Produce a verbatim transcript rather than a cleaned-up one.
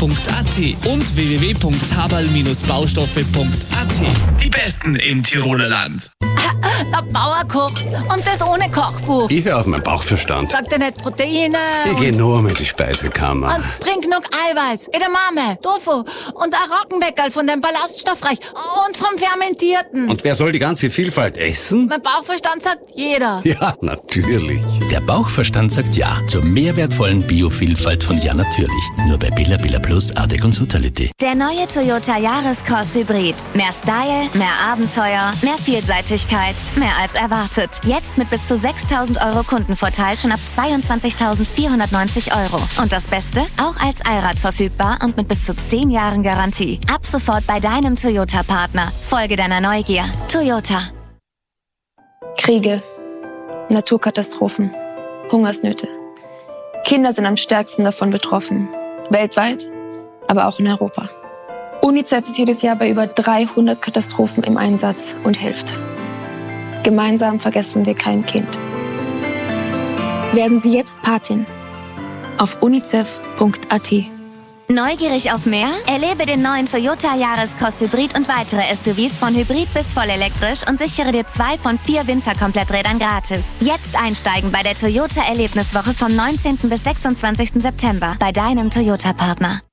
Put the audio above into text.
punkt a t und w w w punkt haberl baustoffe punkt a t. Die Besten im Tiroler Land. Der Bauer kocht und das ohne Kochbuch. Ich höre auf meinen Bauchverstand. Sagt er nicht Proteine? Ich gehe nur mit die Speisekammer. Und trink genug Eiweiß, Edamame, Tofu und ein Roggenweckerl von dem Ballaststoffreich und vom Fermentierten. Und wer soll die ganze Vielfalt essen? Mein Bauchverstand sagt jeder. Ja, natürlich. Der Bauchverstand sagt ja zur mehrwertvollen Biovielfalt von Ja Natürlich. Nur bei Billa Billa Plus, Ardec und Sutality. Der neue Toyota Yaris-Cross Hybrid. Mehr Style, mehr Abenteuer, mehr Vielseitigkeit, mehr als erwartet. Jetzt mit bis zu sechstausend Euro Kundenvorteil schon ab zweiundzwanzigtausendvierhundertneunzig Euro. Und das Beste? Auch als Allrad verfügbar und mit bis zu zehn Jahren Garantie. Ab sofort bei deinem Toyota-Partner. Folge deiner Neugier. Toyota. Kriege, Naturkatastrophen, Hungersnöte. Kinder sind am stärksten davon betroffen. Weltweit, aber auch in Europa. UNICEF ist jedes Jahr bei über dreihundert Katastrophen im Einsatz und hilft. Gemeinsam vergessen wir kein Kind. Werden Sie jetzt Patin auf unicef punkt a t. Neugierig auf mehr? Erlebe den neuen Toyota Yaris-Cross Hybrid und weitere S U Vs von Hybrid bis vollelektrisch und sichere dir zwei von vier Winterkompletträdern gratis. Jetzt einsteigen bei der Toyota Erlebniswoche vom neunzehnten bis sechsundzwanzigsten September bei deinem Toyota-Partner.